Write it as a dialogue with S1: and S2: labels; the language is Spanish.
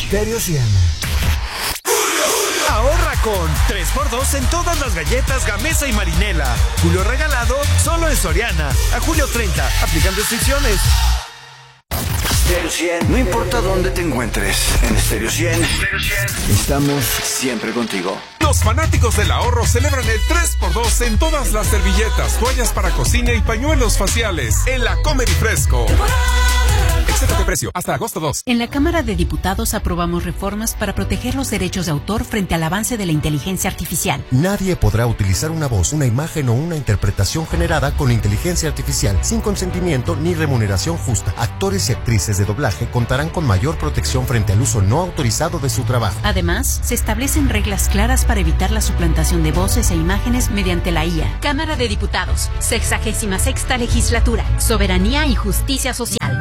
S1: Stereo 100.
S2: Ahorra con 3x2 en todas las galletas Gamesa y Marinela. Julio regalado solo en Soriana. A julio 30. Aplican restricciones.
S1: Stereo 100. No importa dónde te encuentres, en Stereo 100 estamos siempre contigo.
S3: Los fanáticos del ahorro celebran el 3x2 en todas las servilletas, toallas para cocina y pañuelos faciales en la Comer y Fresco. Excepto de precio, hasta agosto 2.
S4: En la Cámara de Diputados aprobamos reformas para proteger los derechos de autor frente al avance de la inteligencia artificial.
S5: Nadie podrá utilizar una voz, una imagen o una interpretación generada con inteligencia artificial sin consentimiento ni remuneración justa. Actores y actrices de doblaje contarán con mayor protección frente al uso no autorizado de su trabajo.
S4: Además, se establecen reglas claras para evitar la suplantación de voces e imágenes mediante la IA. Cámara de Diputados, 66ª Legislatura, Soberanía y Justicia Social.